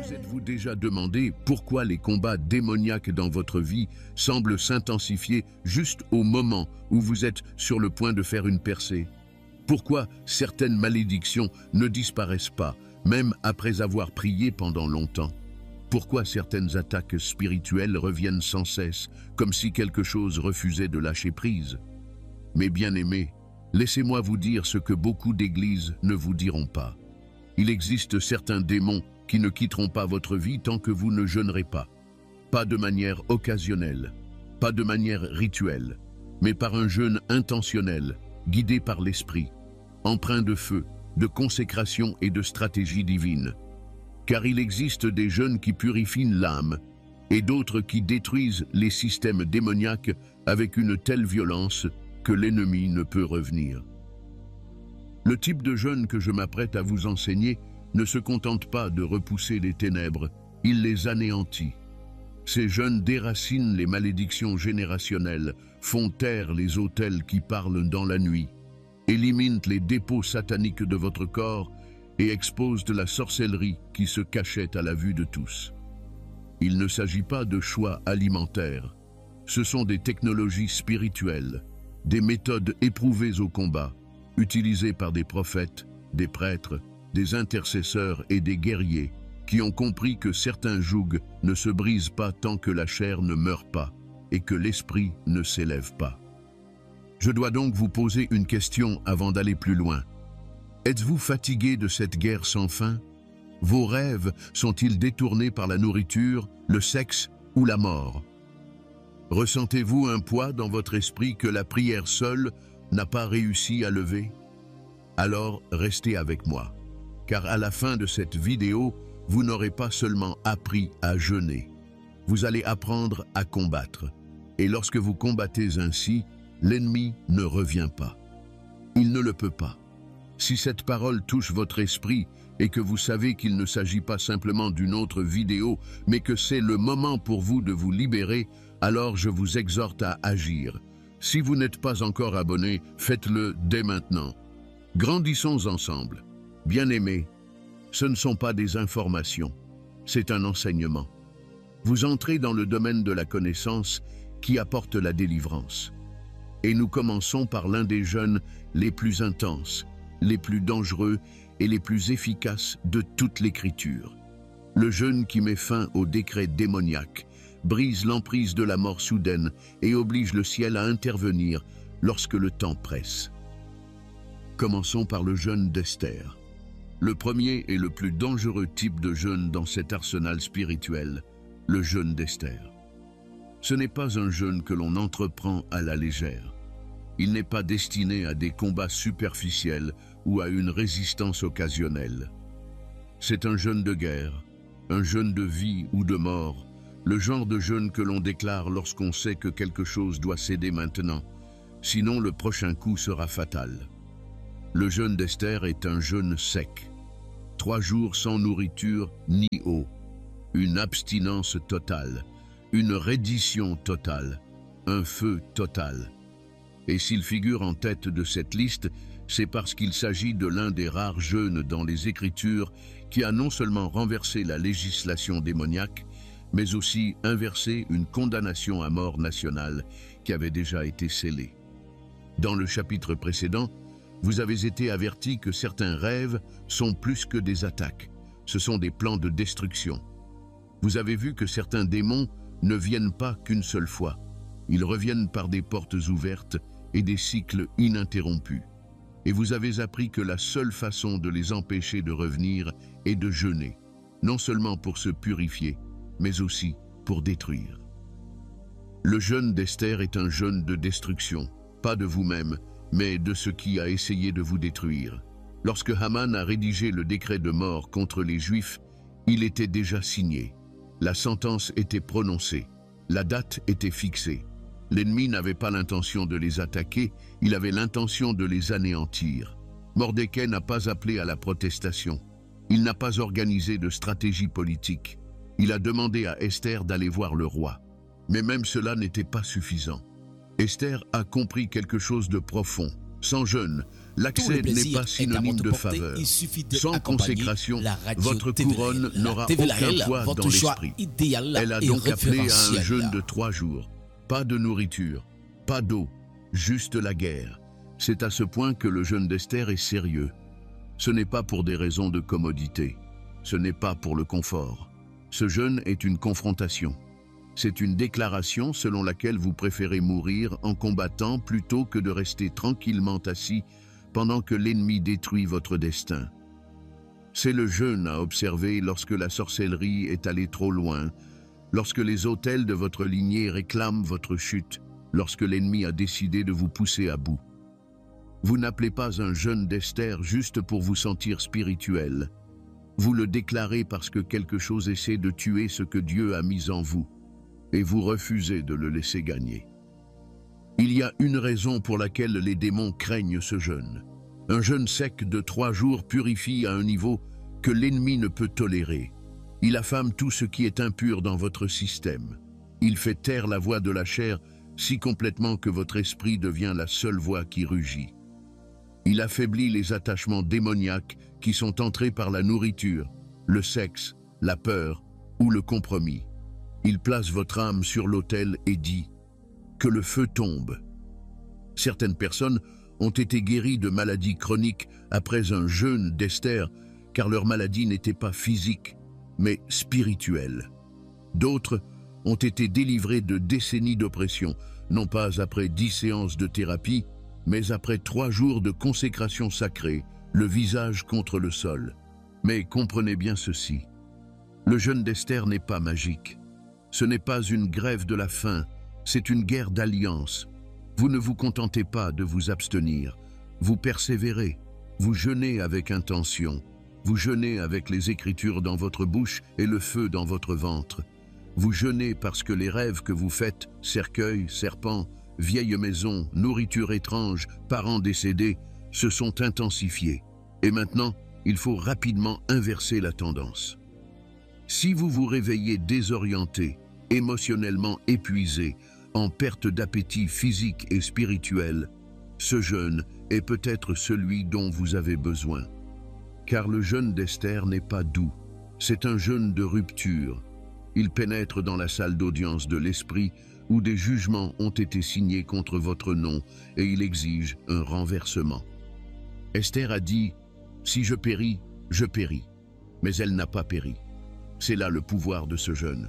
Vous êtes-vous déjà demandé pourquoi les combats démoniaques dans votre vie semblent s'intensifier juste au moment où vous êtes sur le point de faire une percée? Pourquoi certaines malédictions ne disparaissent pas, même après avoir prié pendant longtemps? Pourquoi certaines attaques spirituelles reviennent sans cesse, comme si quelque chose refusait de lâcher prise? Mes bien-aimés, laissez-moi vous dire ce que beaucoup d'églises ne vous diront pas. Il existe certains démons qui ne quitteront pas votre vie tant que vous ne jeûnerez pas. Pas de manière occasionnelle, pas de manière rituelle, mais par un jeûne intentionnel, guidé par l'esprit, empreint de feu, de consécration et de stratégie divine. Car il existe des jeûnes qui purifient l'âme et d'autres qui détruisent les systèmes démoniaques avec une telle violence que l'ennemi ne peut revenir. Le type de jeûne que je m'apprête à vous enseigner ne se contente pas de repousser les ténèbres, il les anéantit. Ces jeûnes déracinent les malédictions générationnelles, font taire les autels qui parlent dans la nuit, éliminent les dépôts sataniques de votre corps et exposent de la sorcellerie qui se cachait à la vue de tous. Il ne s'agit pas de choix alimentaires, ce sont des technologies spirituelles, des méthodes éprouvées au combat, utilisées par des prophètes, des prêtres, des intercesseurs et des guerriers qui ont compris que certains jougs ne se brisent pas tant que la chair ne meurt pas et que l'esprit ne s'élève pas. Je dois donc vous poser une question avant d'aller plus loin. Êtes-vous fatigué de cette guerre sans fin? Vos rêves sont-ils détournés par la nourriture, le sexe ou la mort? Ressentez-vous un poids dans votre esprit que la prière seule n'a pas réussi à lever? Alors restez avec moi, car à la fin de cette vidéo, vous n'aurez pas seulement appris à jeûner, vous allez apprendre à combattre. Et lorsque vous combattez ainsi, l'ennemi ne revient pas. Il ne le peut pas. Si cette parole touche votre esprit et que vous savez qu'il ne s'agit pas simplement d'une autre vidéo, mais que c'est le moment pour vous de vous libérer, alors je vous exhorte à agir. Si vous n'êtes pas encore abonné, faites-le dès maintenant. Grandissons ensemble. Bien-aimés, ce ne sont pas des informations, c'est un enseignement. Vous entrez dans le domaine de la connaissance qui apporte la délivrance. Et nous commençons par l'un des jeûnes les plus intenses, les plus dangereux et les plus efficaces de toute l'Écriture. Le jeûne qui met fin au décret démoniaque, brise l'emprise de la mort soudaine et oblige le ciel à intervenir lorsque le temps presse. Commençons par le jeûne d'Esther. Le premier et le plus dangereux type de jeûne dans cet arsenal spirituel, le jeûne d'Esther. Ce n'est pas un jeûne que l'on entreprend à la légère. Il n'est pas destiné à des combats superficiels ou à une résistance occasionnelle. C'est un jeûne de guerre, un jeûne de vie ou de mort, le genre de jeûne que l'on déclare lorsqu'on sait que quelque chose doit céder maintenant, sinon le prochain coup sera fatal. Le jeûne d'Esther est un jeûne sec. 3 jours sans nourriture ni eau, une abstinence totale, une reddition totale, un feu total. Et s'il figure en tête de cette liste, c'est parce qu'il s'agit de l'un des rares jeûnes dans les Écritures qui a non seulement renversé la législation démoniaque, mais aussi inversé une condamnation à mort nationale qui avait déjà été scellée. Dans le chapitre précédent, vous avez été avertis que certains rêves sont plus que des attaques, ce sont des plans de destruction. Vous avez vu que certains démons ne viennent pas qu'une seule fois, ils reviennent par des portes ouvertes et des cycles ininterrompus. Et vous avez appris que la seule façon de les empêcher de revenir est de jeûner, non seulement pour se purifier, mais aussi pour détruire. Le jeûne d'Esther est un jeûne de destruction, pas de vous-même, mais de ce qui a essayé de vous détruire. Lorsque Haman a rédigé le décret de mort contre les Juifs, il était déjà signé. La sentence était prononcée, la date était fixée. L'ennemi n'avait pas l'intention de les attaquer, il avait l'intention de les anéantir. Mordecai n'a pas appelé à la protestation. Il n'a pas organisé de stratégie politique. Il a demandé à Esther d'aller voir le roi. Mais même cela n'était pas suffisant. Esther a compris quelque chose de profond. Sans jeûne, L'accès n'est pas synonyme de faveur. Sans consécration, votre couronne n'aura aucun poids dans l'esprit. Elle a donc appelé à un jeûne de 3 jours. Pas de nourriture, pas d'eau, juste la guerre. C'est à ce point que le jeûne d'Esther est sérieux. Ce n'est pas pour des raisons de commodité. Ce n'est pas pour le confort. Ce jeûne est une confrontation. C'est une déclaration selon laquelle vous préférez mourir en combattant plutôt que de rester tranquillement assis pendant que l'ennemi détruit votre destin. C'est le jeûne à observer lorsque la sorcellerie est allée trop loin, lorsque les autels de votre lignée réclament votre chute, lorsque l'ennemi a décidé de vous pousser à bout. Vous n'appelez pas un jeûne d'Esther juste pour vous sentir spirituel. Vous le déclarez parce que quelque chose essaie de tuer ce que Dieu a mis en vous, et vous refusez de le laisser gagner. Il y a une raison pour laquelle les démons craignent ce jeûne. Un jeûne sec de 3 jours purifie à un niveau que l'ennemi ne peut tolérer. Il affame tout ce qui est impur dans votre système. Il fait taire la voix de la chair si complètement que votre esprit devient la seule voix qui rugit. Il affaiblit les attachements démoniaques qui sont entrés par la nourriture, le sexe, la peur ou le compromis. Il place votre âme sur l'autel et dit « que le feu tombe ». Certaines personnes ont été guéries de maladies chroniques après un jeûne d'Esther, car leur maladie n'était pas physique, mais spirituelle. D'autres ont été délivrées de décennies d'oppression, non pas après 10 séances de thérapie, mais après 3 jours de consécration sacrée, le visage contre le sol. Mais comprenez bien ceci, le jeûne d'Esther n'est pas magique. Ce n'est pas une grève de la faim, c'est une guerre d'alliance. Vous ne vous contentez pas de vous abstenir, vous persévérez, vous jeûnez avec intention, vous jeûnez avec les Écritures dans votre bouche et le feu dans votre ventre. Vous jeûnez parce que les rêves que vous faites, cercueil, serpent, vieille maison, nourriture étrange, parents décédés, se sont intensifiés. Et maintenant, il faut rapidement inverser la tendance. Si vous vous réveillez désorienté, émotionnellement épuisé, en perte d'appétit physique et spirituel, ce jeûne est peut-être celui dont vous avez besoin. Car le jeûne d'Esther n'est pas doux, c'est un jeûne de rupture. Il pénètre dans la salle d'audience de l'esprit où des jugements ont été signés contre votre nom et il exige un renversement. Esther a dit « Si je péris, je péris », mais elle n'a pas péri. C'est là le pouvoir de ce jeûne.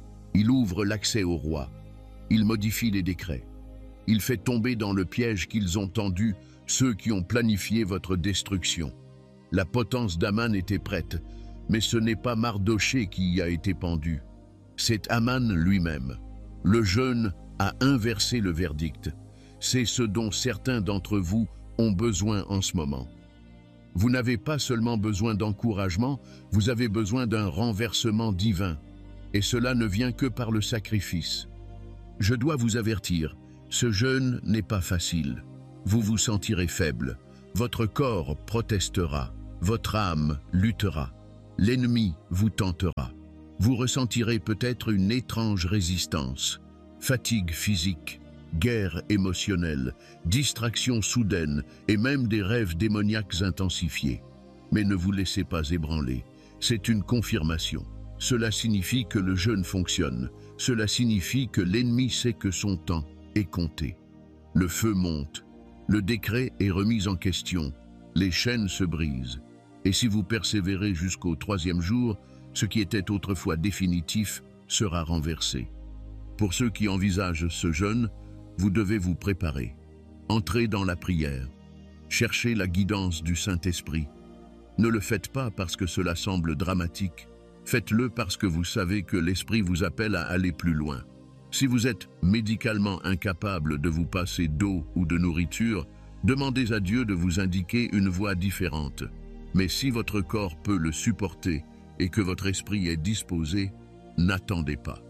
Il ouvre l'accès au roi. Il modifie les décrets. Il fait tomber dans le piège qu'ils ont tendu ceux qui ont planifié votre destruction. La potence d'Aman était prête, mais ce n'est pas Mardoché qui y a été pendu. C'est Aman lui-même. Le jeûne a inversé le verdict. C'est ce dont certains d'entre vous ont besoin en ce moment. Vous n'avez pas seulement besoin d'encouragement, vous avez besoin d'un renversement divin. Et cela ne vient que par le sacrifice. Je dois vous avertir, ce jeûne n'est pas facile. Vous vous sentirez faible. Votre corps protestera. Votre âme luttera. L'ennemi vous tentera. Vous ressentirez peut-être une étrange résistance. Fatigue physique, guerre émotionnelle, distraction soudaine et même des rêves démoniaques intensifiés. Mais ne vous laissez pas ébranler. C'est une confirmation. Cela signifie que le jeûne fonctionne. Cela signifie que l'ennemi sait que son temps est compté. Le feu monte. Le décret est remis en question. Les chaînes se brisent. Et si vous persévérez jusqu'au 3e jour, ce qui était autrefois définitif sera renversé. Pour ceux qui envisagent ce jeûne, vous devez vous préparer. Entrez dans la prière. Cherchez la guidance du Saint-Esprit. Ne le faites pas parce que cela semble dramatique. Faites-le parce que vous savez que l'Esprit vous appelle à aller plus loin. Si vous êtes médicalement incapable de vous passer d'eau ou de nourriture, demandez à Dieu de vous indiquer une voie différente. Mais si votre corps peut le supporter et que votre esprit est disposé, n'attendez pas.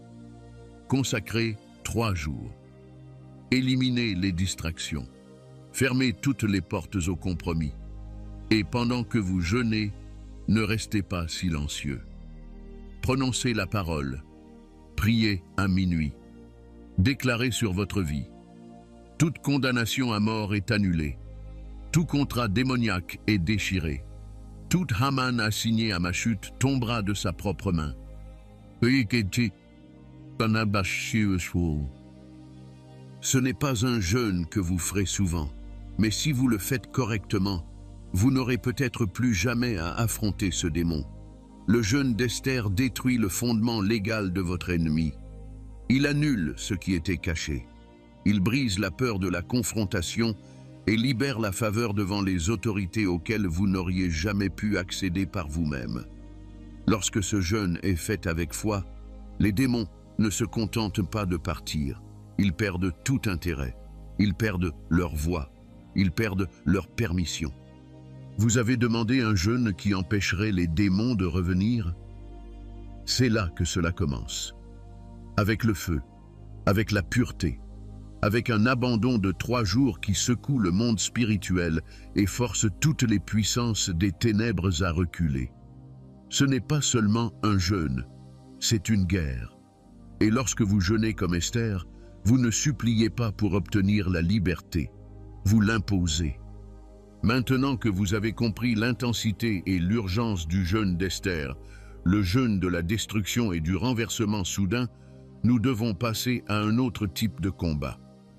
Consacrez 3 jours. Éliminez les distractions. Fermez toutes les portes au compromis. Et pendant que vous jeûnez, ne restez pas silencieux. Prononcez la parole. Priez à minuit. Déclarez sur votre vie. Toute condamnation à mort est annulée. Tout contrat démoniaque est déchiré. Tout Haman assigné à ma chute tombera de sa propre main. Ce n'est pas un jeûne que vous ferez souvent, mais si vous le faites correctement, vous n'aurez peut-être plus jamais à affronter ce démon. Le jeûne d'Esther détruit le fondement légal de votre ennemi. Il annule ce qui était caché. Il brise la peur de la confrontation et libère la faveur devant les autorités auxquelles vous n'auriez jamais pu accéder par vous-même. Lorsque ce jeûne est fait avec foi, les démons ne se contentent pas de partir. Ils perdent tout intérêt. Ils perdent leur voix. Ils perdent leur permission. Vous avez demandé un jeûne qui empêcherait les démons de revenir? C'est là que cela commence. Avec le feu, avec la pureté, avec un abandon de 3 jours qui secoue le monde spirituel et force toutes les puissances des ténèbres à reculer. Ce n'est pas seulement un jeûne, c'est une guerre. Et lorsque vous jeûnez comme Esther, vous ne suppliez pas pour obtenir la liberté, vous l'imposez. Maintenant que vous avez compris l'intensité et l'urgence du jeûne d'Esther, le jeûne de la destruction et du renversement soudain, nous devons passer à un autre type de combat.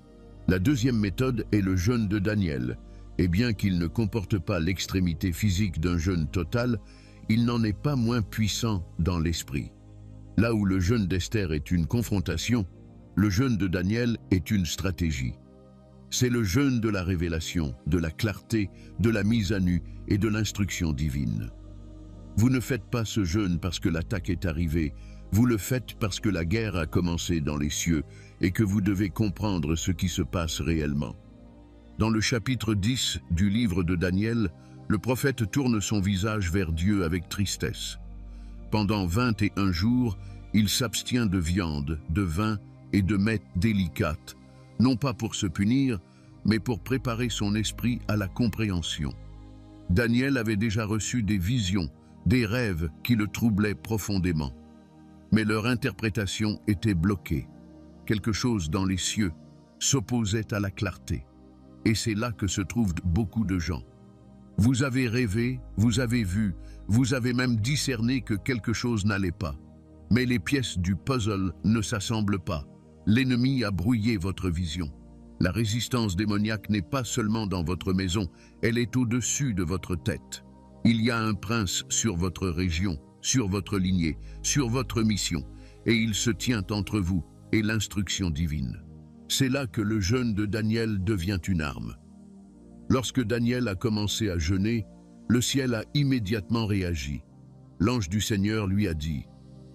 La deuxième méthode est le jeûne de Daniel, et bien qu'il ne comporte pas l'extrémité physique d'un jeûne total, il n'en est pas moins puissant dans l'esprit. Là où le jeûne d'Esther est une confrontation, le jeûne de Daniel est une stratégie. C'est le jeûne de la révélation, de la clarté, de la mise à nu et de l'instruction divine. Vous ne faites pas ce jeûne parce que l'attaque est arrivée, vous le faites parce que la guerre a commencé dans les cieux et que vous devez comprendre ce qui se passe réellement. Dans le chapitre 10 du livre de Daniel, le prophète tourne son visage vers Dieu avec tristesse. Pendant 21 jours, il s'abstient de viande, de vin et de mets délicates, non pas pour se punir, mais pour préparer son esprit à la compréhension. Daniel avait déjà reçu des visions, des rêves qui le troublaient profondément. Mais leur interprétation était bloquée. Quelque chose dans les cieux s'opposait à la clarté. Et c'est là que se trouvent beaucoup de gens. Vous avez rêvé, vous avez vu, vous avez même discerné que quelque chose n'allait pas. Mais les pièces du puzzle ne s'assemblent pas. L'ennemi a brouillé votre vision. La résistance démoniaque n'est pas seulement dans votre maison, elle est au-dessus de votre tête. Il y a un prince sur votre région, sur votre lignée, sur votre mission, et il se tient entre vous et l'instruction divine. C'est là que le jeûne de Daniel devient une arme. Lorsque Daniel a commencé à jeûner, le ciel a immédiatement réagi. L'ange du Seigneur lui a dit: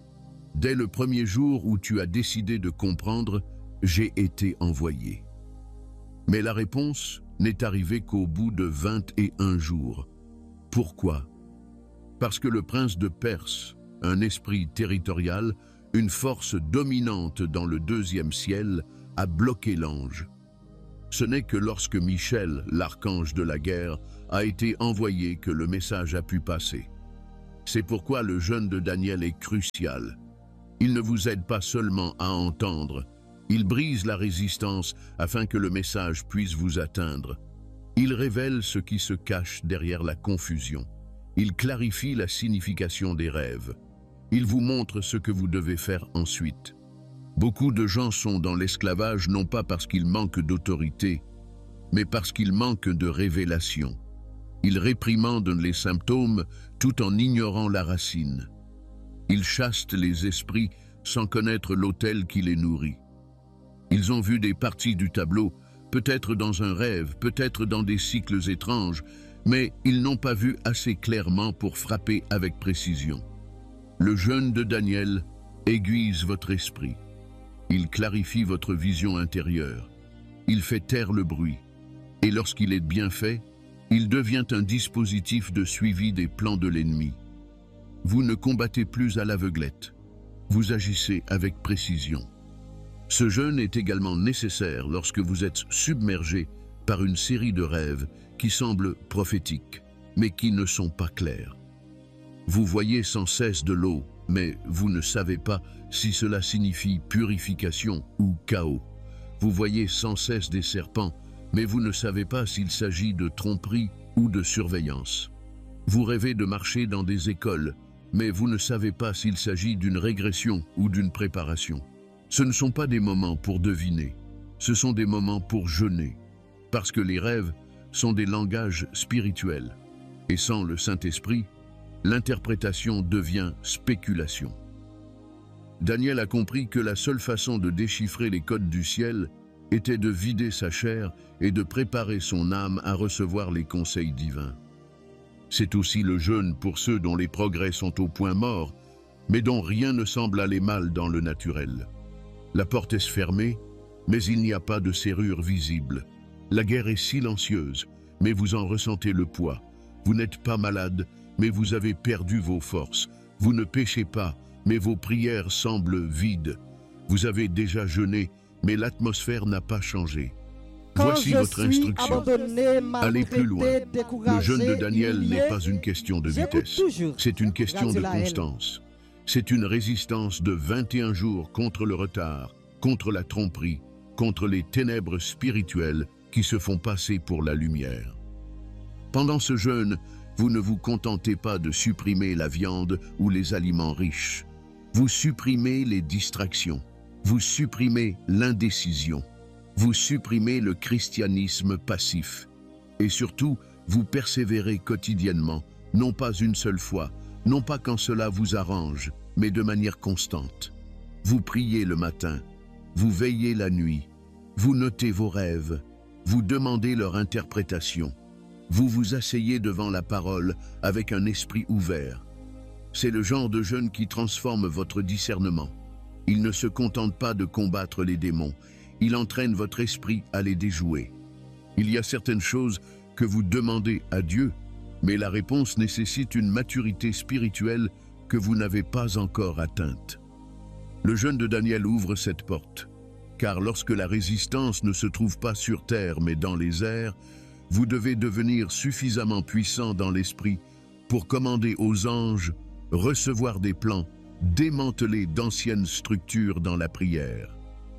« Dès le premier jour où tu as décidé de comprendre, j'ai été envoyé. » Mais la réponse n'est arrivée qu'au bout de 21 jours. Pourquoi? Parce que le prince de Perse, un esprit territorial, une force dominante dans le deuxième ciel, a bloqué l'ange. Ce n'est que lorsque Michel, l'archange de la guerre, a été envoyé que le message a pu passer. C'est pourquoi le jeûne de Daniel est crucial. Il ne vous aide pas seulement à entendre, il brise la résistance afin que le message puisse vous atteindre. Il révèle ce qui se cache derrière la confusion. Il clarifie la signification des rêves. Il vous montre ce que vous devez faire ensuite. Beaucoup de gens sont dans l'esclavage non pas parce qu'ils manquent d'autorité, mais parce qu'ils manquent de révélation. Ils réprimandent les symptômes tout en ignorant la racine. Ils chassent les esprits sans connaître l'autel qui les nourrit. Ils ont vu des parties du tableau, peut-être dans un rêve, peut-être dans des cycles étranges, mais ils n'ont pas vu assez clairement pour frapper avec précision. Le jeûne de Daniel aiguise votre esprit. Il clarifie votre vision intérieure. Il fait taire le bruit. Et lorsqu'il est bien fait, il devient un dispositif de suivi des plans de l'ennemi. Vous ne combattez plus à l'aveuglette. Vous agissez avec précision. Ce jeûne est également nécessaire lorsque vous êtes submergé par une série de rêves qui semblent prophétiques, mais qui ne sont pas clairs. Vous voyez sans cesse de l'eau, mais vous ne savez pas si cela signifie purification ou chaos. Vous voyez sans cesse des serpents, mais vous ne savez pas s'il s'agit de tromperie ou de surveillance. Vous rêvez de marcher dans des écoles, mais vous ne savez pas s'il s'agit d'une régression ou d'une préparation. Ce ne sont pas des moments pour deviner, ce sont des moments pour jeûner, parce que les rêves sont des langages spirituels, et sans le Saint-Esprit, l'interprétation devient spéculation. Daniel a compris que la seule façon de déchiffrer les codes du ciel était de vider sa chair et de préparer son âme à recevoir les conseils divins. C'est aussi le jeûne pour ceux dont les progrès sont au point mort, mais dont rien ne semble aller mal dans le naturel. La porte est fermée, mais il n'y a pas de serrure visible. La guerre est silencieuse, mais vous en ressentez le poids. Vous n'êtes pas malade, mais vous avez perdu vos forces. Vous ne péchez pas, mais vos prières semblent vides. Vous avez déjà jeûné, mais l'atmosphère n'a pas changé. Voici votre instruction. Allez plus loin. Le jeûne de Daniel n'est pas une question de vitesse. C'est une question de constance. C'est une résistance de 21 jours contre le retard, contre la tromperie, contre les ténèbres spirituelles qui se font passer pour la lumière. Pendant ce jeûne, vous ne vous contentez pas de supprimer la viande ou les aliments riches. Vous supprimez les distractions. Vous supprimez l'indécision. Vous supprimez le christianisme passif. Et surtout, vous persévérez quotidiennement, non pas une seule fois, non pas quand cela vous arrange, mais de manière constante. Vous priez le matin, vous veillez la nuit, vous notez vos rêves, vous demandez leur interprétation. Vous vous asseyez devant la parole avec un esprit ouvert. C'est le genre de jeûne qui transforme votre discernement. Il ne se contente pas de combattre les démons, il entraîne votre esprit à les déjouer. Il y a certaines choses que vous demandez à Dieu, mais la réponse nécessite une maturité spirituelle que vous n'avez pas encore atteinte. Le jeûne de Daniel ouvre cette porte, car lorsque la résistance ne se trouve pas sur terre mais dans les airs, vous devez devenir suffisamment puissant dans l'esprit pour commander aux anges, recevoir des plans, démanteler d'anciennes structures dans la prière.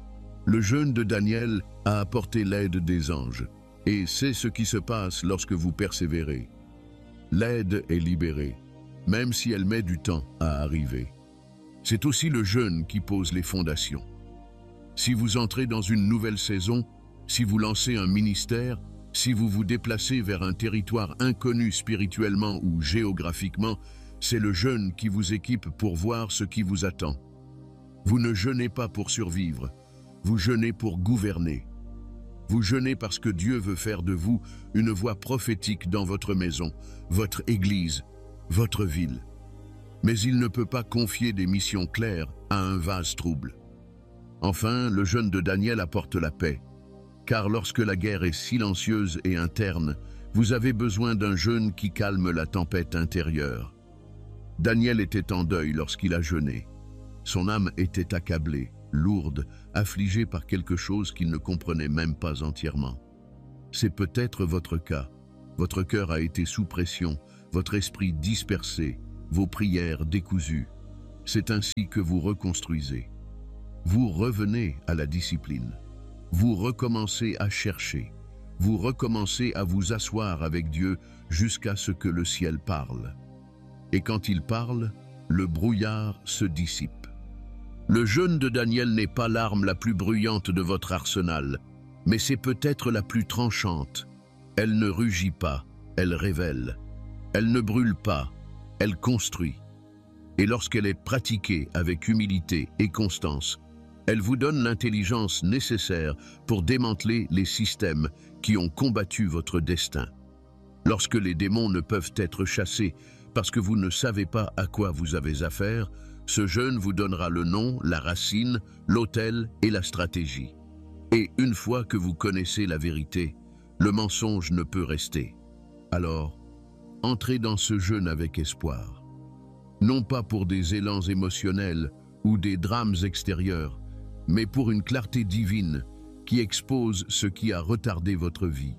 Le jeûne de Daniel a apporté l'aide des anges, et c'est ce qui se passe lorsque vous persévérez. L'aide est libérée, même si elle met du temps à arriver. C'est aussi le jeûne qui pose les fondations. Si vous entrez dans une nouvelle saison, si vous lancez un ministère, si vous vous déplacez vers un territoire inconnu spirituellement ou géographiquement, c'est le jeûne qui vous équipe pour voir ce qui vous attend. Vous ne jeûnez pas pour survivre, vous jeûnez pour gouverner. Vous jeûnez parce que Dieu veut faire de vous une voix prophétique dans votre maison, votre église, votre ville. Mais il ne peut pas confier des missions claires à un vase trouble. Enfin, le jeûne de Daniel apporte la paix. Car lorsque la guerre est silencieuse et interne, vous avez besoin d'un jeûne qui calme la tempête intérieure. Daniel était en deuil lorsqu'il a jeûné. Son âme était accablée, lourde, affligée par quelque chose qu'il ne comprenait même pas entièrement. C'est peut-être votre cas. Votre cœur a été sous pression, votre esprit dispersé, vos prières décousues. C'est ainsi que vous reconstruisez. Vous revenez à la discipline. Vous recommencez à chercher. Vous recommencez à vous asseoir avec Dieu jusqu'à ce que le ciel parle. Et quand il parle, le brouillard se dissipe. Le jeûne de Daniel n'est pas l'arme la plus bruyante de votre arsenal, mais c'est peut-être la plus tranchante. Elle ne rugit pas, elle révèle. Elle ne brûle pas, elle construit. Et lorsqu'elle est pratiquée avec humilité et constance, elle vous donne l'intelligence nécessaire pour démanteler les systèmes qui ont combattu votre destin. Lorsque les démons ne peuvent être chassés parce que vous ne savez pas à quoi vous avez affaire, ce jeûne vous donnera le nom, la racine, l'autel et la stratégie. Et une fois que vous connaissez la vérité, le mensonge ne peut rester. Alors, entrez dans ce jeûne avec espoir. Non pas pour des élans émotionnels ou des drames extérieurs, mais pour une clarté divine qui expose ce qui a retardé votre vie.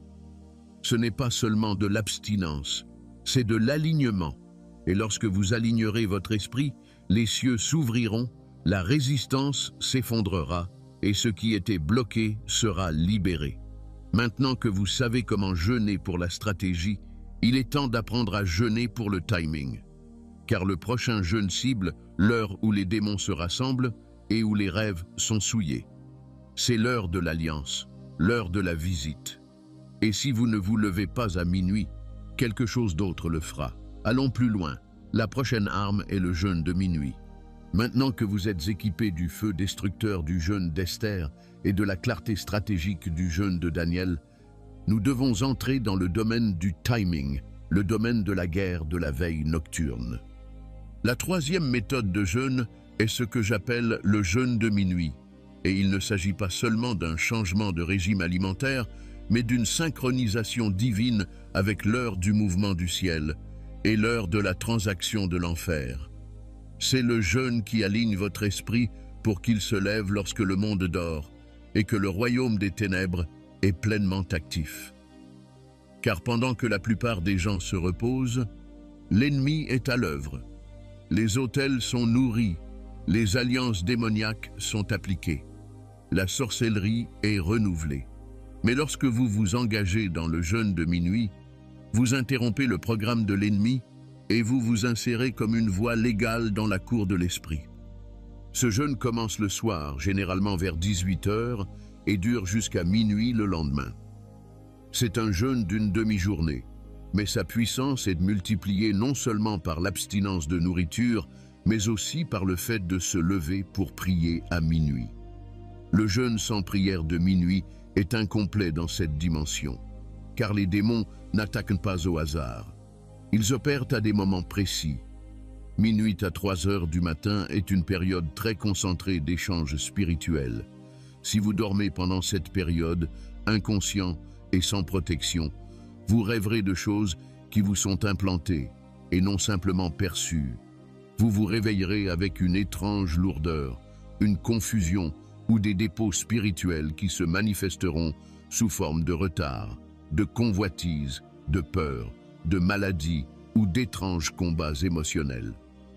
Ce n'est pas seulement de l'abstinence, c'est de l'alignement. Et lorsque vous alignerez votre esprit, les cieux s'ouvriront, la résistance s'effondrera et ce qui était bloqué sera libéré. Maintenant que vous savez comment jeûner pour la stratégie, il est temps d'apprendre à jeûner pour le timing. Car le prochain jeûne cible l'heure où les démons se rassemblent et où les rêves sont souillés. C'est l'heure de l'alliance, l'heure de la visite. Et si vous ne vous levez pas à minuit, quelque chose d'autre le fera. Allons plus loin. La prochaine arme est le jeûne de minuit. Maintenant que vous êtes équipés du feu destructeur du jeûne d'Esther et de la clarté stratégique du jeûne de Daniel, nous devons entrer dans le domaine du timing, le domaine de la guerre de la veille nocturne. La troisième méthode de jeûne est ce que j'appelle le jeûne de minuit. Et il ne s'agit pas seulement d'un changement de régime alimentaire, mais d'une synchronisation divine avec l'heure du mouvement du ciel et l'heure de la transaction de l'enfer. C'est le jeûne qui aligne votre esprit pour qu'il se lève lorsque le monde dort et que le royaume des ténèbres est pleinement actif. Car pendant que la plupart des gens se reposent, l'ennemi est à l'œuvre. Les autels sont nourris, les alliances démoniaques sont appliquées. La sorcellerie est renouvelée. Mais lorsque vous vous engagez dans le jeûne de minuit, vous interrompez le programme de l'ennemi et vous vous insérez comme une voie légale dans la cour de l'esprit. Ce jeûne commence le soir, généralement vers 18 h, et dure jusqu'à minuit le lendemain. C'est un jeûne d'une demi-journée, mais sa puissance est multipliée non seulement par l'abstinence de nourriture, mais aussi par le fait de se lever pour prier à minuit. Le jeûne sans prière de minuit est incomplet dans cette dimension, car les démons n'attaquent pas au hasard. Ils opèrent à des moments précis. Minuit à 3 h du matin est une période très concentrée d'échanges spirituels. Si vous dormez pendant cette période, inconscient et sans protection, vous rêverez de choses qui vous sont implantées et non simplement perçues. Vous vous réveillerez avec une étrange lourdeur, une confusion ou des dépôts spirituels qui se manifesteront sous forme de retard, de convoitise, de peur, de maladie ou d'étranges combats émotionnels.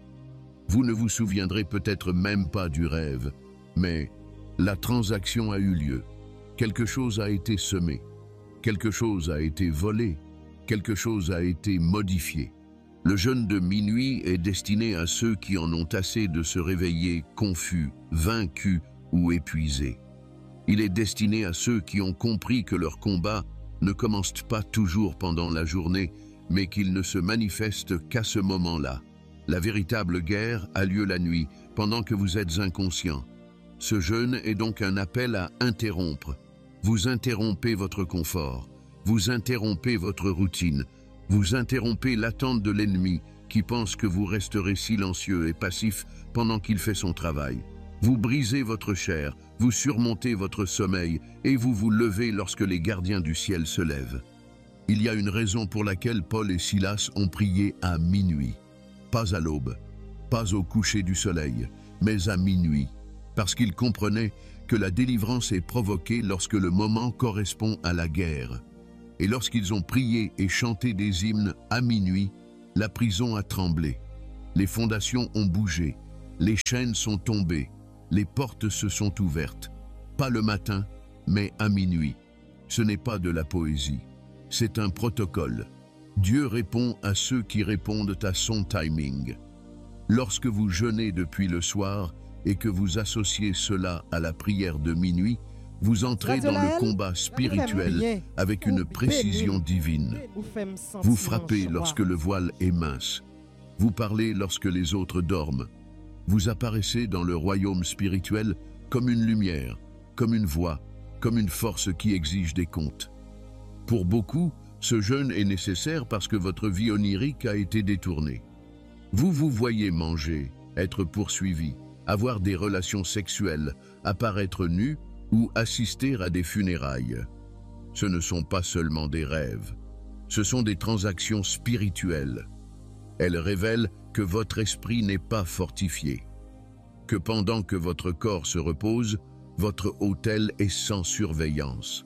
Vous ne vous souviendrez peut-être même pas du rêve, mais la transaction a eu lieu. Quelque chose a été semé, quelque chose a été volé, quelque chose a été modifié. Le jeûne de minuit est destiné à ceux qui en ont assez de se réveiller confus, vaincus ou épuisés. Il est destiné à ceux qui ont compris que leur combat ne commence pas toujours pendant la journée, mais qu'il ne se manifeste qu'à ce moment-là. La véritable guerre a lieu la nuit, pendant que vous êtes inconscient. Ce jeûne est donc un appel à interrompre. Vous interrompez votre confort, vous interrompez votre routine, vous interrompez l'attente de l'ennemi qui pense que vous resterez silencieux et passif pendant qu'il fait son travail. Vous brisez votre chair, vous surmontez votre sommeil et vous vous levez lorsque les gardiens du ciel se lèvent. Il y a une raison pour laquelle Paul et Silas ont prié à minuit. Pas à l'aube, pas au coucher du soleil, mais à minuit, parce qu'ils comprenaient que la délivrance est provoquée lorsque le moment correspond à la guerre. Et lorsqu'ils ont prié et chanté des hymnes à minuit, la prison a tremblé. Les fondations ont bougé, les chaînes sont tombées, les portes se sont ouvertes. Pas le matin, mais à minuit. Ce n'est pas de la poésie, c'est un protocole. Dieu répond à ceux qui répondent à son timing. Lorsque vous jeûnez depuis le soir et que vous associez cela à la prière de minuit, vous entrez dans le combat spirituel avec une précision divine. Vous frappez lorsque le voile est mince. Vous parlez lorsque les autres dorment. Vous apparaissez dans le royaume spirituel comme une lumière, comme une voix, comme une force qui exige des comptes. Pour beaucoup, ce jeûne est nécessaire parce que votre vie onirique a été détournée. Vous vous voyez manger, être poursuivi, avoir des relations sexuelles, apparaître nu ou assister à des funérailles. Ce ne sont pas seulement des rêves, ce sont des transactions spirituelles. Elles révèlent que votre esprit n'est pas fortifié, que pendant que votre corps se repose, votre autel est sans surveillance.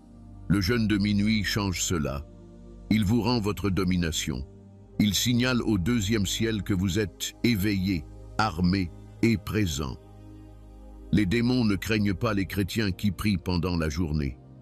Le jeûne de minuit change cela. Il vous rend votre domination. Il signale au deuxième ciel que vous êtes éveillé, armé et présent. Les démons ne craignent pas les chrétiens qui prient pendant la journée.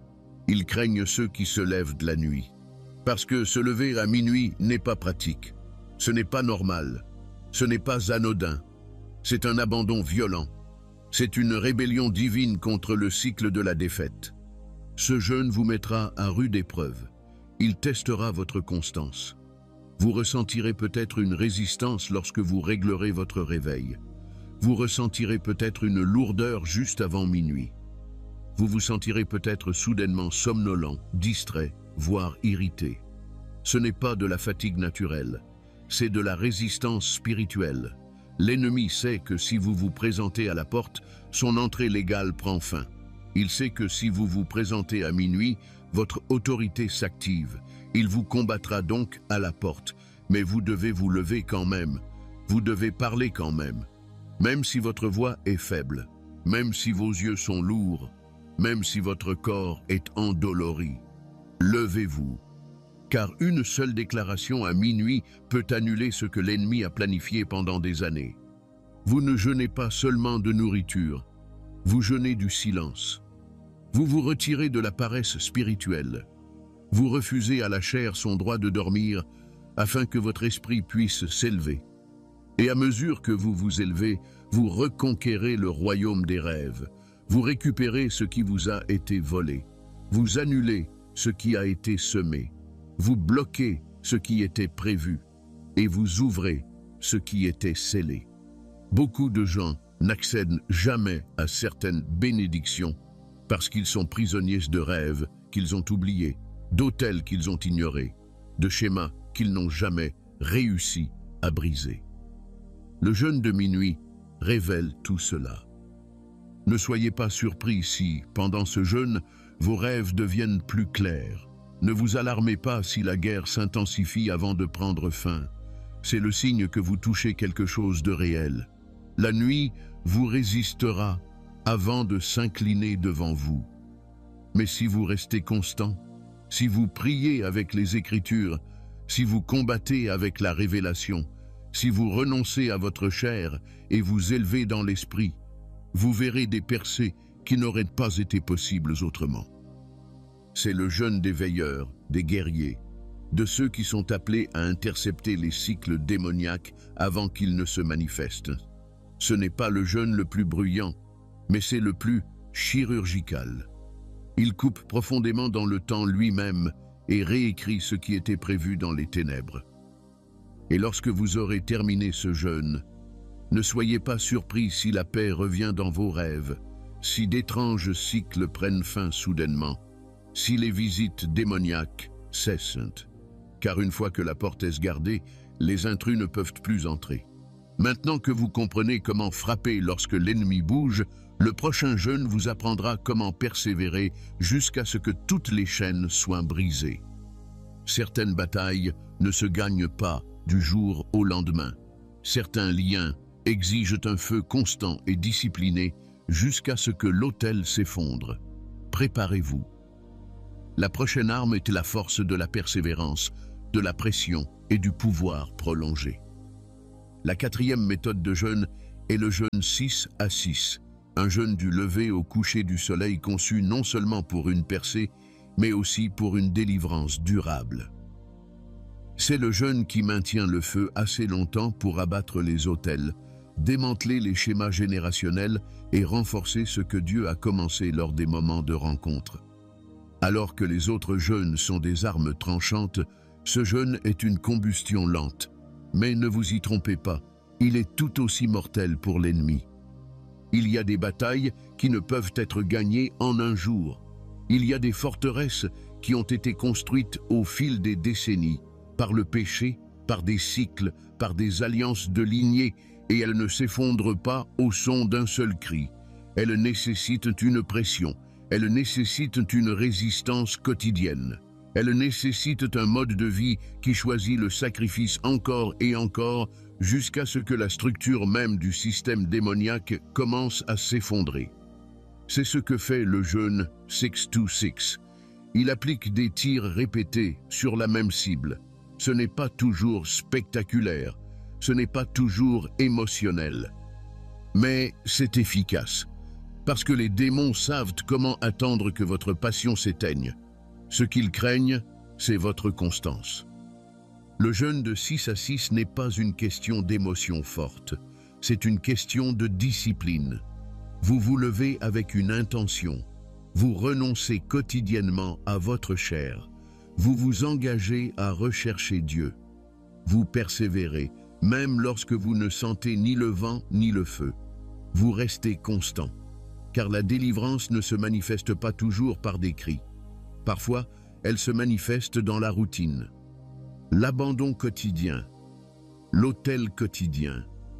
Ils craignent ceux qui se lèvent de la nuit. Parce que se lever à minuit n'est pas pratique. Ce n'est pas normal. Ce n'est pas anodin. C'est un abandon violent. C'est une rébellion divine contre le cycle de la défaite. Ce jeûne vous mettra à rude épreuve. Il testera votre constance. Vous ressentirez peut-être une résistance lorsque vous réglerez votre réveil. Vous ressentirez peut-être une lourdeur juste avant minuit. Vous vous sentirez peut-être soudainement somnolent, distrait, voire irrité. Ce n'est pas de la fatigue naturelle, c'est de la résistance spirituelle. L'ennemi sait que si vous vous présentez à la porte, son entrée légale prend fin. Il sait que si vous vous présentez à minuit, votre autorité s'active. Il vous combattra donc à la porte, mais vous devez vous lever quand même. Vous devez parler quand même. Même si votre voix est faible, même si vos yeux sont lourds, même si votre corps est endolori. Levez-vous, car une seule déclaration à minuit peut annuler ce que l'ennemi a planifié pendant des années. Vous ne jeûnez pas seulement de nourriture, vous jeûnez du silence. Vous vous retirez de la paresse spirituelle. Vous refusez à la chair son droit de dormir afin que votre esprit puisse s'élever. Et à mesure que vous vous élevez, vous reconquérez le royaume des rêves. Vous récupérez ce qui vous a été volé. Vous annulez ce qui a été semé. Vous bloquez ce qui était prévu. Et vous ouvrez ce qui était scellé. Beaucoup de gens n'accèdent jamais à certaines bénédictions parce qu'ils sont prisonniers de rêves qu'ils ont oubliés, d'autels qu'ils ont ignorés, de schémas qu'ils n'ont jamais réussi à briser. Le jeûne de minuit révèle tout cela. Ne soyez pas surpris si, pendant ce jeûne, vos rêves deviennent plus clairs. Ne vous alarmez pas si la guerre s'intensifie avant de prendre fin. C'est le signe que vous touchez quelque chose de réel. La nuit vous résistera avant de s'incliner devant vous. Mais si vous restez constant, si vous priez avec les Écritures, si vous combattez avec la révélation, si vous renoncez à votre chair et vous élevez dans l'esprit, vous verrez des percées qui n'auraient pas été possibles autrement. C'est le jeûne des veilleurs, des guerriers, de ceux qui sont appelés à intercepter les cycles démoniaques avant qu'ils ne se manifestent. Ce n'est pas le jeûne le plus bruyant, mais c'est le plus chirurgical. Il coupe profondément dans le temps lui-même et réécrit ce qui était prévu dans les ténèbres. Et lorsque vous aurez terminé ce jeûne, ne soyez pas surpris si la paix revient dans vos rêves, si d'étranges cycles prennent fin soudainement, si les visites démoniaques cessent. Car une fois que la porte est gardée, les intrus ne peuvent plus entrer. Maintenant que vous comprenez comment frapper lorsque l'ennemi bouge, le prochain jeûne vous apprendra comment persévérer jusqu'à ce que toutes les chaînes soient brisées. Certaines batailles ne se gagnent pas du jour au lendemain. Certains liens exigent un feu constant et discipliné jusqu'à ce que l'autel s'effondre. Préparez-vous. La prochaine arme est la force de la persévérance, de la pression et du pouvoir prolongé. La quatrième méthode de jeûne est le jeûne 6 à 6, un jeûne du lever au coucher du soleil conçu non seulement pour une percée, mais aussi pour une délivrance durable. C'est le jeûne qui maintient le feu assez longtemps pour abattre les autels, démanteler les schémas générationnels et renforcer ce que Dieu a commencé lors des moments de rencontre. Alors que les autres jeûnes sont des armes tranchantes, ce jeûne est une combustion lente. Mais ne vous y trompez pas, il est tout aussi mortel pour l'ennemi. Il y a des batailles qui ne peuvent être gagnées en un jour. Il y a des forteresses qui ont été construites au fil des décennies, par le péché, par des cycles, par des alliances de lignées, et elles ne s'effondrent pas au son d'un seul cri. Elles nécessitent une pression, elles nécessitent une résistance quotidienne. Elles nécessitent un mode de vie qui choisit le sacrifice encore et encore jusqu'à ce que la structure même du système démoniaque commence à s'effondrer. C'est ce que fait le jeûne 6-2-6. Il applique des tirs répétés sur la même cible. Ce n'est pas toujours spectaculaire, ce n'est pas toujours émotionnel. Mais c'est efficace. Parce que les démons savent comment attendre que votre passion s'éteigne. Ce qu'ils craignent, c'est votre constance. Le jeûne de 6 à 6 n'est pas une question d'émotion forte, c'est une question de discipline. Vous vous levez avec une intention, vous renoncez quotidiennement à votre chair, vous vous engagez à rechercher Dieu. Vous persévérez, même lorsque vous ne sentez ni le vent ni le feu. Vous restez constant, car la délivrance ne se manifeste pas toujours par des cris. Parfois, elle se manifeste dans la routine. L'abandon quotidien, l'autel quotidien,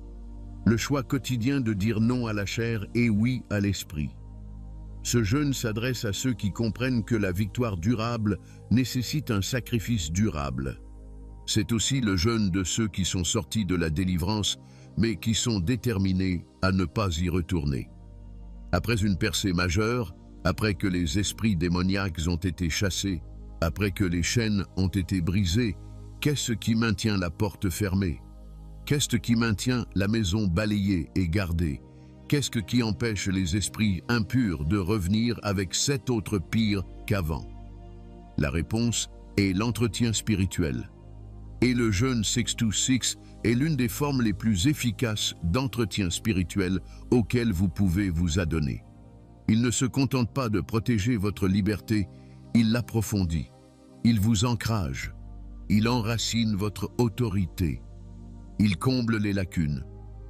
le choix quotidien de dire non à la chair et oui à l'esprit. Ce jeûne s'adresse à ceux qui comprennent que la victoire durable nécessite un sacrifice durable. C'est aussi le jeûne de ceux qui sont sortis de la délivrance, mais qui sont déterminés à ne pas y retourner. Après une percée majeure, après que les esprits démoniaques ont été chassés, après que les chaînes ont été brisées, qu'est-ce qui maintient la porte fermée? Qu'est-ce qui maintient la maison balayée et gardée? Qu'est-ce qui empêche les esprits impurs de revenir avec 7 autres pires qu'avant? La réponse est l'entretien spirituel. Et le jeûne 6-6 est l'une des formes les plus efficaces d'entretien spirituel auquel vous pouvez vous adonner. Il ne se contente pas de protéger votre liberté, il l'approfondit. Il vous ancrage. Il enracine votre autorité. Il comble les lacunes.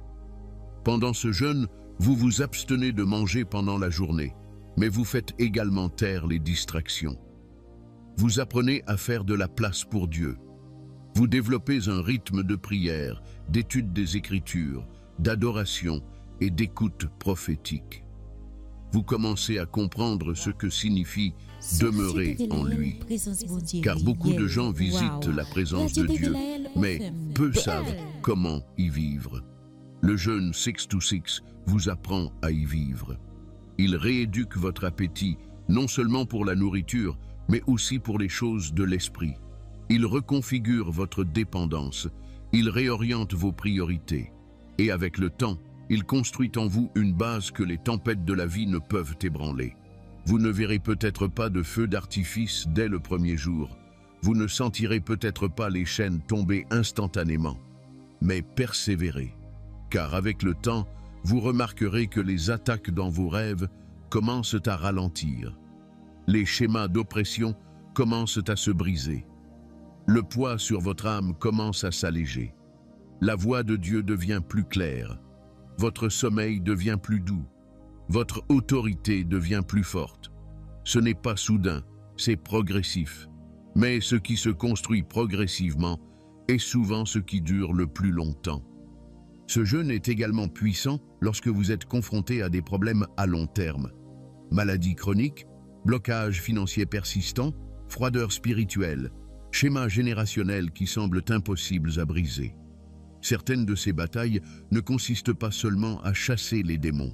Pendant ce jeûne, vous vous abstenez de manger pendant la journée, mais vous faites également taire les distractions. Vous apprenez à faire de la place pour Dieu. Vous développez un rythme de prière, d'étude des Écritures, d'adoration et d'écoute prophétique. Vous commencez à comprendre ce que signifie demeurer en lui. Car beaucoup de gens visitent la présence de Dieu, mais peu savent comment y vivre. Le jeûne 6-6 vous apprend à y vivre. Il rééduque votre appétit, non seulement pour la nourriture, mais aussi pour les choses de l'esprit. Il reconfigure votre dépendance, il réoriente vos priorités. Et avec le temps, il construit en vous une base que les tempêtes de la vie ne peuvent ébranler. Vous ne verrez peut-être pas de feu d'artifice dès le premier jour. Vous ne sentirez peut-être pas les chaînes tomber instantanément. Mais persévérez, car avec le temps, vous remarquerez que les attaques dans vos rêves commencent à ralentir. Les schémas d'oppression commencent à se briser. Le poids sur votre âme commence à s'alléger. La voix de Dieu devient plus claire. Votre sommeil devient plus doux. Votre autorité devient plus forte. Ce n'est pas soudain, c'est progressif. Mais ce qui se construit progressivement est souvent ce qui dure le plus longtemps. Ce jeûne est également puissant lorsque vous êtes confronté à des problèmes à long terme. Maladies chroniques, blocages financiers persistants, froideur spirituelle, schémas générationnels qui semblent impossibles à briser. Certaines de ces batailles ne consistent pas seulement à chasser les démons.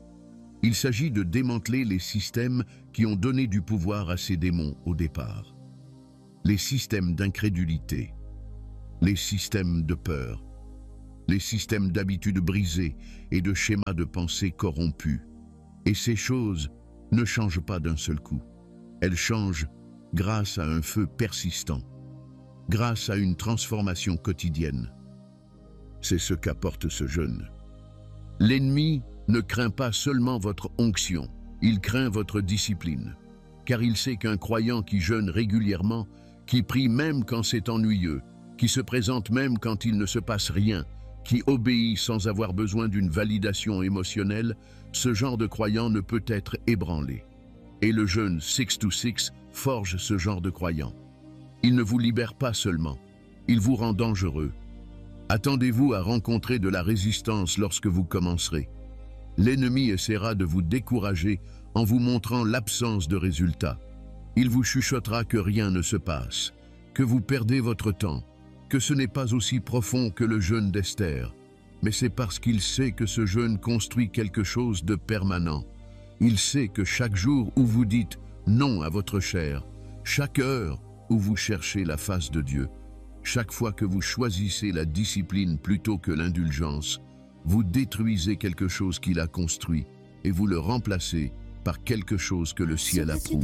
Il s'agit de démanteler les systèmes qui ont donné du pouvoir à ces démons au départ. Les systèmes d'incrédulité, les systèmes de peur, les systèmes d'habitudes brisées et de schémas de pensée corrompus. Et ces choses ne changent pas d'un seul coup. Elles changent grâce à un feu persistant, grâce à une transformation quotidienne. C'est ce qu'apporte ce jeûne. L'ennemi ne craint pas seulement votre onction, il craint votre discipline, car il sait qu'un croyant qui jeûne régulièrement, qui prie même quand c'est ennuyeux, qui se présente même quand il ne se passe rien, qui obéit sans avoir besoin d'une validation émotionnelle, ce genre de croyant ne peut être ébranlé. Et le jeûne 6-6 forge ce genre de croyant. Il ne vous libère pas seulement, il vous rend dangereux. Attendez-vous à rencontrer de la résistance lorsque vous commencerez. L'ennemi essaiera de vous décourager en vous montrant l'absence de résultats. Il vous chuchotera que rien ne se passe, que vous perdez votre temps, que ce n'est pas aussi profond que le jeûne d'Esther. Mais c'est parce qu'il sait que ce jeûne construit quelque chose de permanent. Il sait que chaque jour où vous dites non à votre chair, chaque heure où vous cherchez la face de Dieu, chaque fois que vous choisissez la discipline plutôt que l'indulgence, vous détruisez quelque chose qu'il a construit, et vous le remplacez par quelque chose que le ciel approuve.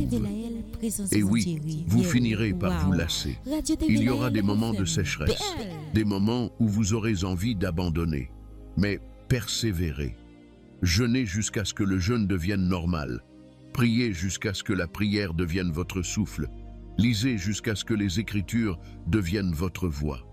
Et oui, vous finirez par vous lasser. Il y aura des moments de sécheresse, des moments où vous aurez envie d'abandonner. Mais persévérez. Jeûnez jusqu'à ce que le jeûne devienne normal. Priez jusqu'à ce que la prière devienne votre souffle. Lisez jusqu'à ce que les Écritures deviennent votre voix.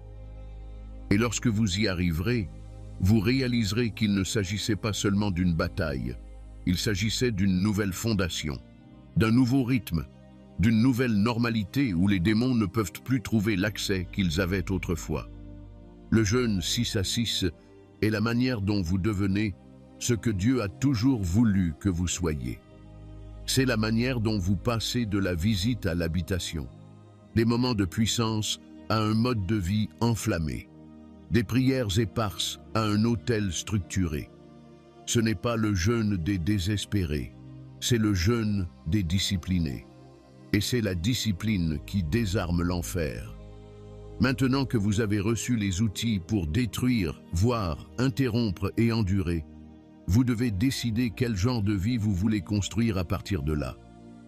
Et lorsque vous y arriverez, vous réaliserez qu'il ne s'agissait pas seulement d'une bataille. Il s'agissait d'une nouvelle fondation, d'un nouveau rythme, d'une nouvelle normalité où les démons ne peuvent plus trouver l'accès qu'ils avaient autrefois. Le jeûne 6 à 6 est la manière dont vous devenez ce que Dieu a toujours voulu que vous soyez. C'est la manière dont vous passez de la visite à l'habitation, des moments de puissance à un mode de vie enflammé, des prières éparses à un autel structuré. Ce n'est pas le jeûne des désespérés, c'est le jeûne des disciplinés. Et c'est la discipline qui désarme l'enfer. Maintenant que vous avez reçu les outils pour détruire, voir, interrompre et endurer, vous devez décider quel genre de vie vous voulez construire à partir de là.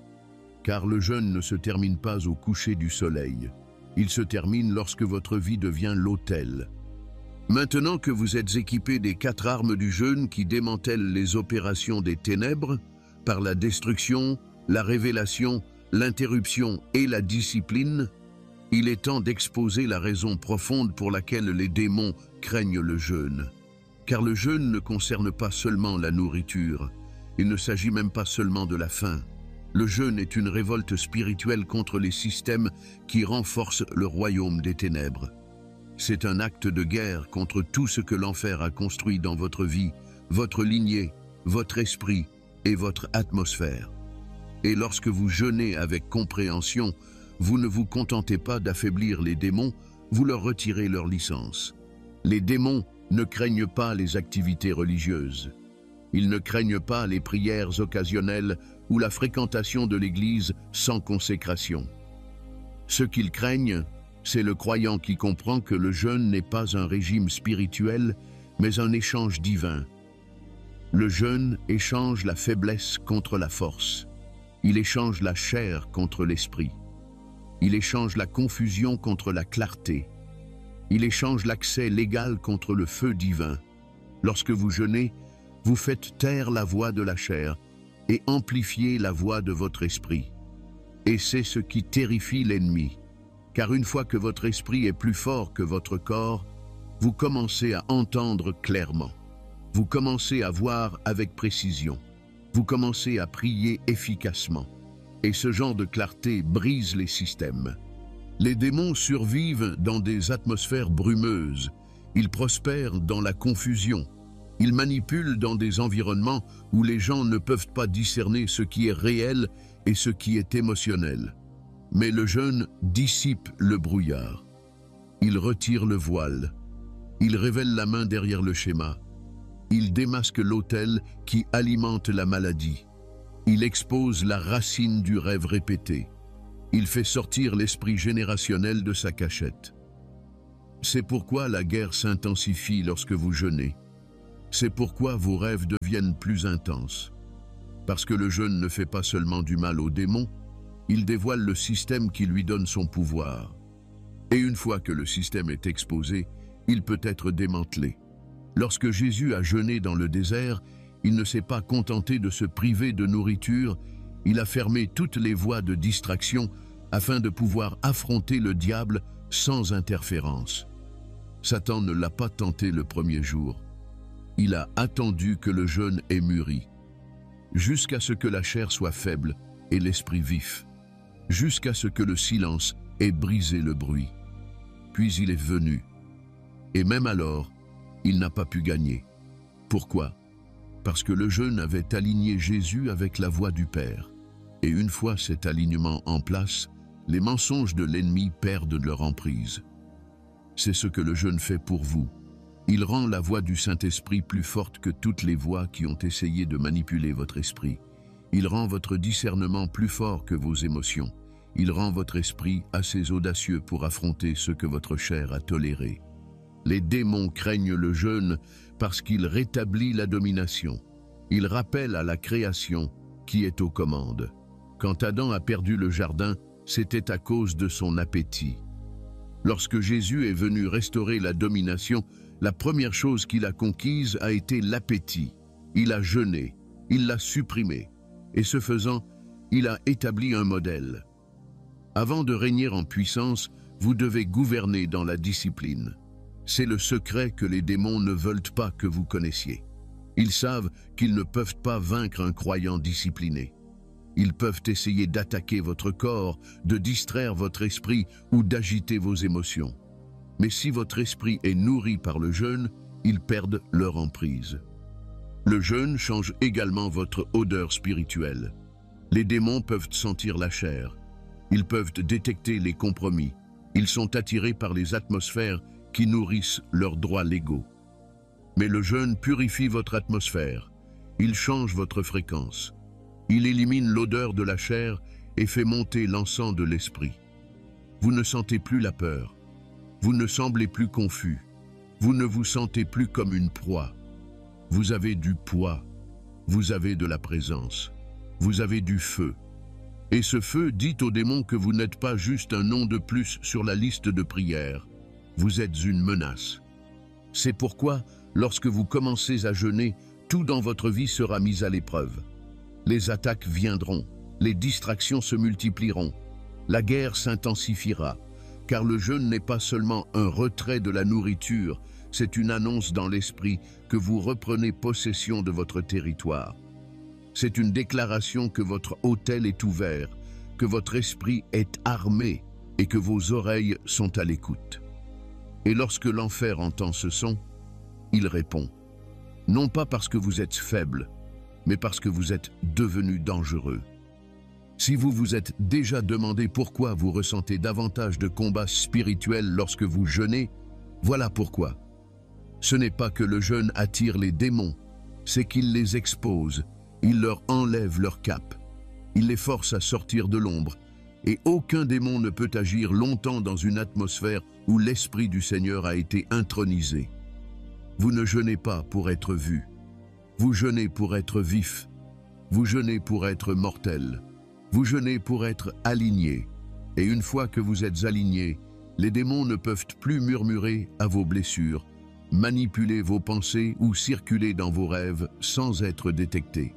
Car le jeûne ne se termine pas au coucher du soleil. Il se termine lorsque votre vie devient l'autel. Maintenant que vous êtes équipé des 4 armes du jeûne qui démantèlent les opérations des ténèbres, par la destruction, la révélation, l'interruption et la discipline, il est temps d'exposer la raison profonde pour laquelle les démons craignent le jeûne. Car le jeûne ne concerne pas seulement la nourriture, il ne s'agit même pas seulement de la faim. Le jeûne est une révolte spirituelle contre les systèmes qui renforcent le royaume des ténèbres. C'est un acte de guerre contre tout ce que l'enfer a construit dans votre vie, votre lignée, votre esprit et votre atmosphère. Et lorsque vous jeûnez avec compréhension, vous ne vous contentez pas d'affaiblir les démons, vous leur retirez leur licence. Les démons ne craignent pas les activités religieuses. Ils ne craignent pas les prières occasionnelles ou la fréquentation de l'Église sans consécration. Ce qu'ils craignent, c'est le croyant qui comprend que le jeûne n'est pas un régime spirituel, mais un échange divin. Le jeûne échange la faiblesse contre la force. Il échange la chair contre l'esprit. Il échange la confusion contre la clarté. Il échange l'accès légal contre le feu divin. Lorsque vous jeûnez, vous faites taire la voix de la chair et amplifiez la voix de votre esprit. Et c'est ce qui terrifie l'ennemi. Car une fois que votre esprit est plus fort que votre corps, vous commencez à entendre clairement. Vous commencez à voir avec précision. Vous commencez à prier efficacement. Et ce genre de clarté brise les systèmes. Les démons survivent dans des atmosphères brumeuses. Ils prospèrent dans la confusion. Ils manipulent dans des environnements où les gens ne peuvent pas discerner ce qui est réel et ce qui est émotionnel. Mais le jeûne dissipe le brouillard. Il retire le voile. Il révèle la main derrière le schéma. Il démasque l'autel qui alimente la maladie. Il expose la racine du rêve répété. Il fait sortir l'esprit générationnel de sa cachette. C'est pourquoi la guerre s'intensifie lorsque vous jeûnez. C'est pourquoi vos rêves deviennent plus intenses. Parce que le jeûne ne fait pas seulement du mal aux démons, il dévoile le système qui lui donne son pouvoir. Et une fois que le système est exposé, il peut être démantelé. Lorsque Jésus a jeûné dans le désert, il ne s'est pas contenté de se priver de nourriture, il a fermé toutes les voies de distraction afin de pouvoir affronter le diable sans interférence. Satan ne l'a pas tenté le premier jour. Il a attendu que le jeûne ait mûri, jusqu'à ce que la chair soit faible et l'esprit vif, jusqu'à ce que le silence ait brisé le bruit. Puis il est venu. Et même alors, il n'a pas pu gagner. Pourquoi? Parce que le jeûne avait aligné Jésus avec la voix du Père. Et une fois cet alignement en place, les mensonges de l'ennemi perdent leur emprise. C'est ce que le jeûne fait pour vous. Il rend la voix du Saint-Esprit plus forte que toutes les voix qui ont essayé de manipuler votre esprit. Il rend votre discernement plus fort que vos émotions. Il rend votre esprit assez audacieux pour affronter ce que votre chair a toléré. Les démons craignent le jeûne parce qu'il rétablit la domination. Il rappelle à la création qui est aux commandes. Quand Adam a perdu le jardin, c'était à cause de son appétit. Lorsque Jésus est venu restaurer la domination, la première chose qu'il a conquise a été l'appétit. Il a jeûné, il l'a supprimé, et ce faisant, il a établi un modèle. Avant de régner en puissance, vous devez gouverner dans la discipline. C'est le secret que les démons ne veulent pas que vous connaissiez. Ils savent qu'ils ne peuvent pas vaincre un croyant discipliné. Ils peuvent essayer d'attaquer votre corps, de distraire votre esprit ou d'agiter vos émotions. Mais si votre esprit est nourri par le jeûne, ils perdent leur emprise. Le jeûne change également votre odeur spirituelle. Les démons peuvent sentir la chair. Ils peuvent détecter les compromis. Ils sont attirés par les atmosphères qui nourrissent leurs droits légaux. Mais le jeûne purifie votre atmosphère. Il change votre fréquence. Il élimine l'odeur de la chair et fait monter l'encens de l'esprit. Vous ne sentez plus la peur. Vous ne semblez plus confus. Vous ne vous sentez plus comme une proie. Vous avez du poids. Vous avez de la présence. Vous avez du feu. Et ce feu dit aux démons que vous n'êtes pas juste un nom de plus sur la liste de prières. Vous êtes une menace. C'est pourquoi, lorsque vous commencez à jeûner, tout dans votre vie sera mis à l'épreuve. Les attaques viendront, les distractions se multiplieront, la guerre s'intensifiera, car le jeûne n'est pas seulement un retrait de la nourriture, c'est une annonce dans l'esprit que vous reprenez possession de votre territoire. C'est une déclaration que votre autel est ouvert, que votre esprit est armé et que vos oreilles sont à l'écoute. Et lorsque l'enfer entend ce son, il répond, non pas parce que vous êtes faible, mais parce que vous êtes devenu dangereux. Si vous vous êtes déjà demandé pourquoi vous ressentez davantage de combats spirituels lorsque vous jeûnez, voilà pourquoi. Ce n'est pas que le jeûne attire les démons, c'est qu'il les expose, il leur enlève leur cape, il les force à sortir de l'ombre, et aucun démon ne peut agir longtemps dans une atmosphère où l'Esprit du Seigneur a été intronisé. Vous ne jeûnez pas pour être vu. Vous jeûnez pour être vif. Vous jeûnez pour être mortel. Vous jeûnez pour être aligné. Et une fois que vous êtes aligné, les démons ne peuvent plus murmurer à vos blessures, manipuler vos pensées ou circuler dans vos rêves sans être détectés.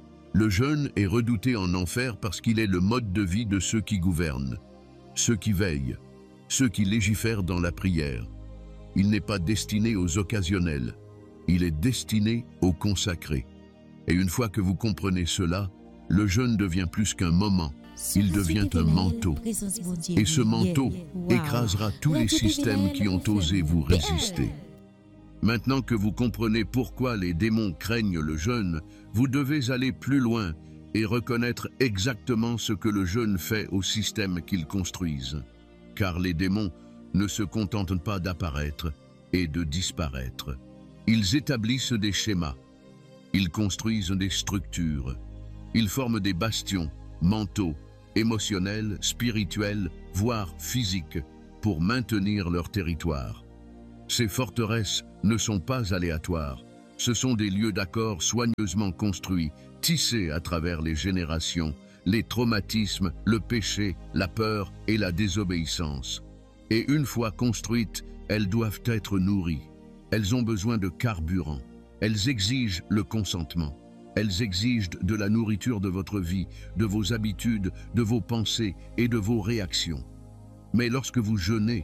Le jeûne est redouté en enfer parce qu'il est le mode de vie de ceux qui gouvernent, ceux qui veillent, ceux qui légifèrent dans la prière. Il n'est pas destiné aux occasionnels. Il est destiné aux consacrés. Et une fois que vous comprenez cela, le jeûne devient plus qu'un moment. Il devient un manteau. Et ce manteau écrasera tous les systèmes qui ont osé vous résister. Maintenant que vous comprenez pourquoi les démons craignent le jeûne, vous devez aller plus loin et reconnaître exactement ce que le jeûne fait au système qu'ils construisent. Car les démons ne se contentent pas d'apparaître et de disparaître. Ils établissent des schémas, ils construisent des structures, ils forment des bastions, mentaux, émotionnels, spirituels, voire physiques, pour maintenir leur territoire. Ces forteresses ne sont pas aléatoires, ce sont des lieux d'accord soigneusement construits, tissés à travers les générations, les traumatismes, le péché, la peur et la désobéissance. Et une fois construites, elles doivent être nourries. Elles ont besoin de carburant. Elles exigent le consentement. Elles exigent de la nourriture de votre vie, de vos habitudes, de vos pensées et de vos réactions. Mais lorsque vous jeûnez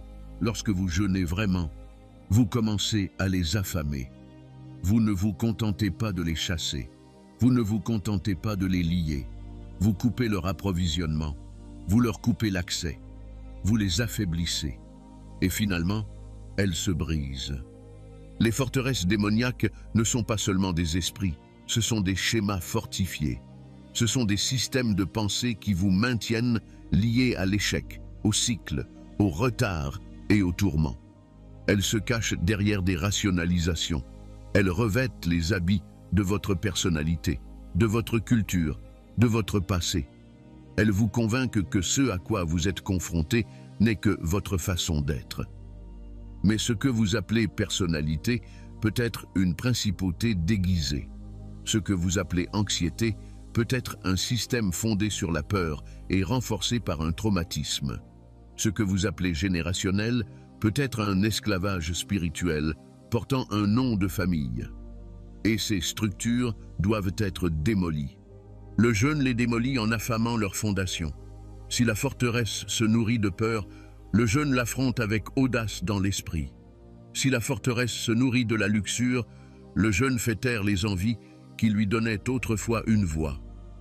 vraiment, vous commencez à les affamer. Vous ne vous contentez pas de les chasser. Vous ne vous contentez pas de les lier. Vous coupez leur approvisionnement. Vous leur coupez l'accès. Vous les affaiblissez. Et finalement, elles se brisent. Les forteresses démoniaques ne sont pas seulement des esprits, ce sont des schémas fortifiés. Ce sont des systèmes de pensée qui vous maintiennent liés à l'échec, au cycle, au retard et au tourment. Elles se cachent derrière des rationalisations. Elles revêtent les habits de votre personnalité, de votre culture, de votre passé. Elles vous convainquent que ce à quoi vous êtes confronté n'est que votre façon d'être. Mais ce que vous appelez personnalité peut être une principauté déguisée. Ce que vous appelez anxiété peut être un système fondé sur la peur et renforcé par un traumatisme. Ce que vous appelez générationnel peut être un esclavage spirituel portant un nom de famille. Et ces structures doivent être démolies. Le jeûne les démolit en affamant leurs fondations. Si la forteresse se nourrit de peur, le jeûne l'affronte avec audace dans l'esprit. Si la forteresse se nourrit de la luxure, le jeûne fait taire les envies qui lui donnaient autrefois une voix.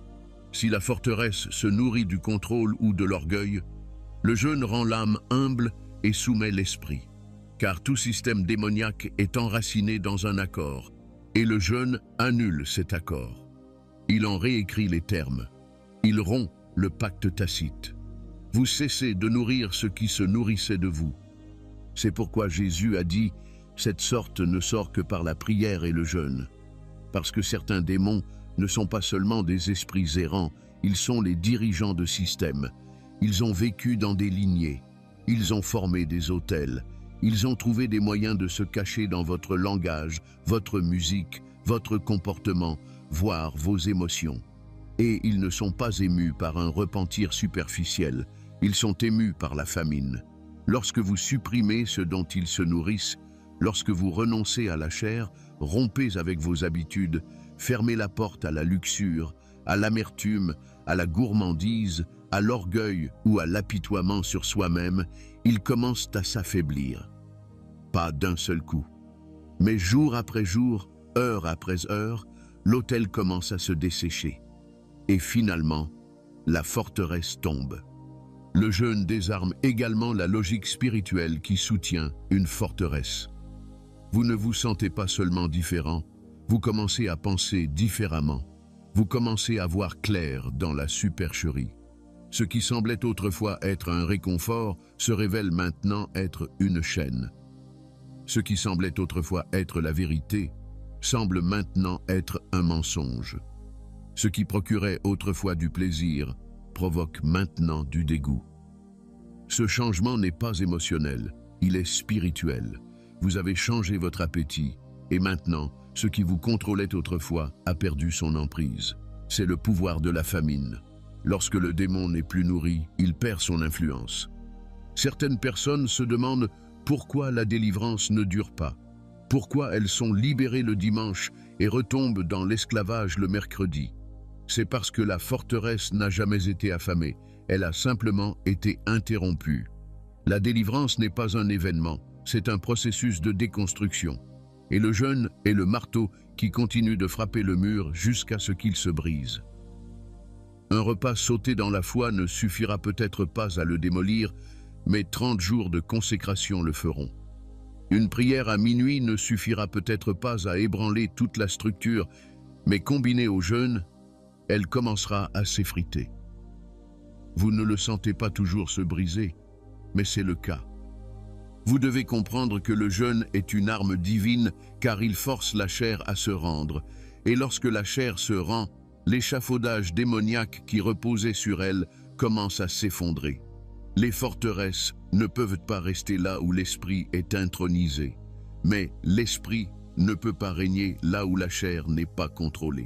Si la forteresse se nourrit du contrôle ou de l'orgueil, le jeûne rend l'âme humble et soumet l'esprit. Car tout système démoniaque est enraciné dans un accord, et le jeûne annule cet accord. Il en réécrit les termes. Il rompt le pacte tacite. Vous cessez de nourrir ce qui se nourrissait de vous. C'est pourquoi Jésus a dit « Cette sorte ne sort que par la prière et le jeûne ». Parce que certains démons ne sont pas seulement des esprits errants, ils sont les dirigeants de systèmes. Ils ont vécu dans des lignées, ils ont formé des autels, ils ont trouvé des moyens de se cacher dans votre langage, votre musique, votre comportement, voire vos émotions. Et ils ne sont pas émus par un repentir superficiel, ils sont émus par la famine. Lorsque vous supprimez ce dont ils se nourrissent, lorsque vous renoncez à la chair, rompez avec vos habitudes, fermez la porte à la luxure, à l'amertume, à la gourmandise, à l'orgueil ou à l'apitoiement sur soi-même, ils commencent à s'affaiblir. Pas d'un seul coup. Mais jour après jour, heure après heure, l'autel commence à se dessécher. Et finalement, la forteresse tombe. Le jeûne désarme également la logique spirituelle qui soutient une forteresse. Vous ne vous sentez pas seulement différent, vous commencez à penser différemment. Vous commencez à voir clair dans la supercherie. Ce qui semblait autrefois être un réconfort se révèle maintenant être une chaîne. Ce qui semblait autrefois être la vérité semble maintenant être un mensonge. Ce qui procurait autrefois du plaisir provoque maintenant du dégoût. Ce changement n'est pas émotionnel, il est spirituel. Vous avez changé votre appétit et maintenant, ce qui vous contrôlait autrefois a perdu son emprise. C'est le pouvoir de la famine. Lorsque le démon n'est plus nourri, il perd son influence. Certaines personnes se demandent pourquoi la délivrance ne dure pas. Pourquoi elles sont libérées le dimanche et retombent dans l'esclavage le mercredi. C'est parce que la forteresse n'a jamais été affamée, elle a simplement été interrompue. La délivrance n'est pas un événement, c'est un processus de déconstruction. Et le jeûne est le marteau qui continue de frapper le mur jusqu'à ce qu'il se brise. Un repas sauté dans la foi ne suffira peut-être pas à le démolir, mais 30 jours de consécration le feront. Une prière à minuit ne suffira peut-être pas à ébranler toute la structure, mais combinée au jeûne, elle commencera à s'effriter. Vous ne le sentez pas toujours se briser, mais c'est le cas. Vous devez comprendre que le jeûne est une arme divine car il force la chair à se rendre. Et lorsque la chair se rend, l'échafaudage démoniaque qui reposait sur elle commence à s'effondrer. Les forteresses ne peuvent pas rester là où l'esprit est intronisé. Mais l'esprit ne peut pas régner là où la chair n'est pas contrôlée.